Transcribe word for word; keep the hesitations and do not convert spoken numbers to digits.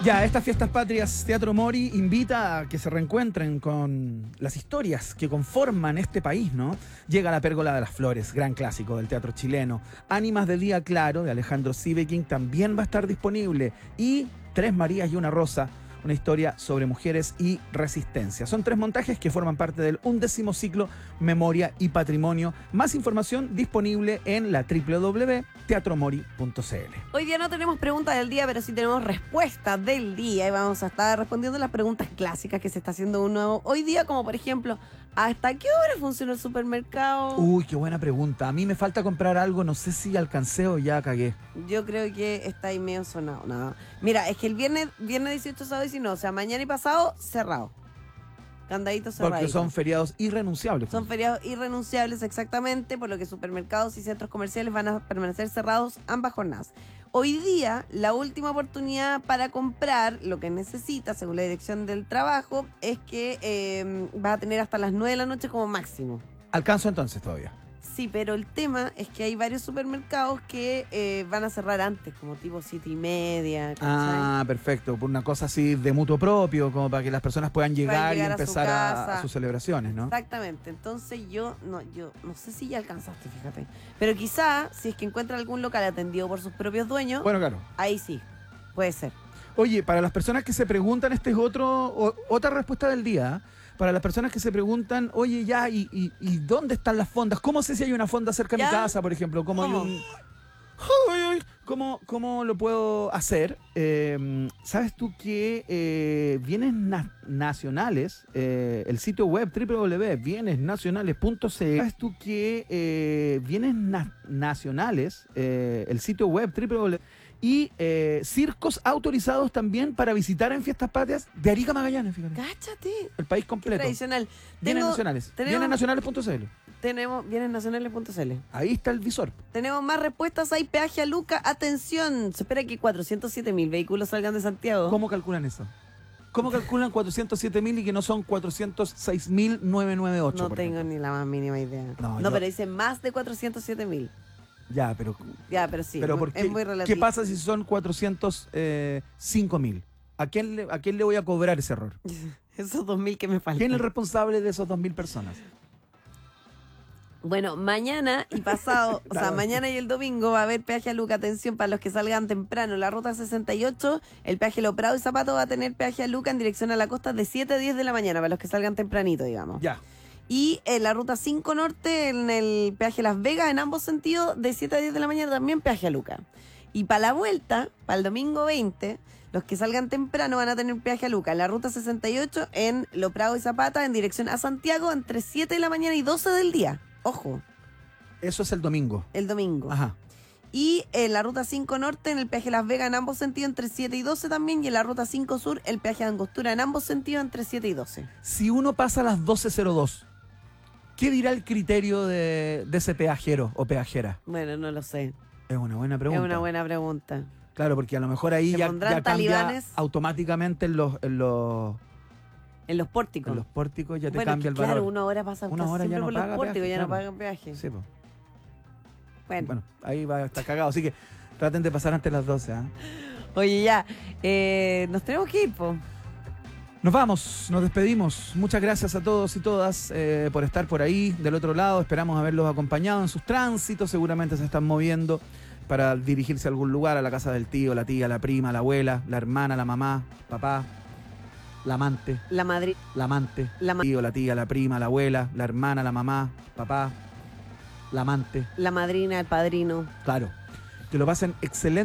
Ya, estas fiestas patrias, Teatro Mori invita a que se reencuentren con las historias que conforman este país, ¿no? Llega La Pérgola de las Flores, gran clásico del teatro chileno. Ánimas de Día Claro, de Alejandro Siveking, también va a estar disponible. Y Tres Marías y una Rosa, una historia sobre mujeres y resistencia. Son tres montajes que forman parte del undécimo ciclo Memoria y Patrimonio. Más información disponible en la doble u doble u doble u punto teatro mori punto c l. Hoy día no tenemos preguntas del día, pero sí tenemos respuestas del día y vamos a estar respondiendo las preguntas clásicas que se está haciendo uno hoy día, como por ejemplo, ¿hasta qué hora funciona el supermercado? Uy, qué buena pregunta. A mí me falta comprar algo, no sé si alcancé o ya cagué. Yo creo que está ahí medio sonado. No. Mira, es que el viernes, viernes dieciocho, sábado diecinueve, o sea, mañana y pasado, cerrado. Candaditos cerrados. Porque son feriados irrenunciables. Son feriados irrenunciables, exactamente, por lo que supermercados y centros comerciales van a permanecer cerrados ambas jornadas. Hoy día, la última oportunidad para comprar lo que necesitas, según la Dirección del Trabajo, es que eh, vas a tener hasta las nueve de la noche como máximo. Alcanzo entonces todavía. Sí, pero el tema es que hay varios supermercados que eh, van a cerrar antes, como tipo siete y media. ¿cachai? Ah, perfecto. Por una cosa así de mutuo propio, como para que las personas puedan llegar, llegar y a su empezar a, casa. a sus celebraciones, ¿no? Exactamente. Entonces yo no, yo no sé si ya alcanzaste, fíjate. Pero quizá, si es que encuentra algún local atendido por sus propios dueños, Bueno, claro. ahí sí, puede ser. Oye, para las personas que se preguntan, este es otro, o, otra respuesta del día. ¿eh? Para las personas que se preguntan, oye, ya, ¿y, y, y dónde están las fondas? ¿Cómo sé si hay una fonda cerca de mi ¿Ya? casa, por ejemplo? ¿Cómo, ¿Cómo? Hay un... Uy, uy, ¿Cómo, ¿Cómo lo puedo hacer? Eh, ¿Sabes tú que eh, bienes na nacionales, eh, el sitio web doble u doble u doble u punto bienes nacionales punto c l? ¿Sabes tú que eh, bienes na nacionales, eh, el sitio web doble u doble u doble u y eh, circos autorizados también para visitar en fiestas patrias de Arica a Magallanes, fíjate. Cáchate. El país Qué completo. tradicional. Bienes Tengo- nacionales. tenemos- bienes nacionales punto c l. Tenemos bienes nacionales punto c l. Ahí está el visor. Tenemos más respuestas. Hay peaje a Luca. Atención. Se espera que cuatrocientos siete mil vehículos salgan de Santiago. ¿Cómo calculan eso? ¿Cómo calculan cuatrocientos siete mil y que no son cuatrocientos seis mil novecientos noventa y ocho? No por tengo ejemplo? ni la más mínima idea. No, No, yo- pero dice más de cuatrocientos siete mil. Ya, pero, Ya, pero sí. pero muy- ¿por qué, es muy relativo. ¿qué pasa si son cuatrocientos cinco mil? ¿A quién, le, ¿A quién le voy a cobrar ese error? Esos dos mil que me faltan. ¿Quién es el responsable de esos dos mil personas? Bueno, mañana y pasado, o sea, Claro. mañana y el domingo va a haber peaje a Luca. Atención para los que salgan temprano. La ruta sesenta y ocho, el peaje Lo Prado y Zapato va a tener peaje a Luca en dirección a la costa de siete a diez de la mañana, para los que salgan tempranito, digamos. Ya. Y en la ruta cinco Norte, en el peaje Las Vegas, en ambos sentidos, de siete a diez de la mañana también peaje a Luca. Y para la vuelta, para el domingo veinte, los que salgan temprano van a tener peaje a Luca. En la ruta sesenta y ocho, en Lo Prado y Zapata, en dirección a Santiago, entre siete de la mañana y doce del día. Ojo, Eso es el domingo. el domingo. Ajá. Y en la ruta cinco Norte, en el peaje Las Vegas, en ambos sentidos, entre siete y doce también. Y en la ruta cinco Sur, el peaje de Angostura, en ambos sentidos, entre siete y doce. Si uno pasa a las doce cero dos, ¿qué dirá el criterio de, de ese peajero o peajera? Bueno, no lo sé. Es una buena pregunta. Es una buena pregunta. Claro, porque a lo mejor ahí ¿Se ya, pondrán ya cambia talibanes? automáticamente en los, en los, En los pórticos. en los pórticos, ya te Bueno, cambia es el que claro, valor. una hora pasa Una casi hora ya siempre no por los paga pórticos, peaje, ya no claro. pagan peaje. Sí, po. Bueno. Bueno, ahí va a estar cagado. Así que traten de pasar antes de las doce. ¿ah? Oye, ya, eh, nos tenemos que ir, po. Nos vamos, nos despedimos. Muchas gracias a todos y todas eh, por estar por ahí del otro lado. Esperamos haberlos acompañado en sus tránsitos. Seguramente se están moviendo para dirigirse a algún lugar, a la casa del tío, la tía, la prima, la abuela, la hermana, la mamá, papá, la amante, La Madrid. la amante, La ma- tío, la tía, la prima, la abuela, la hermana, la mamá, papá, la amante. La madrina, el padrino. Claro. Que lo pasen excelente.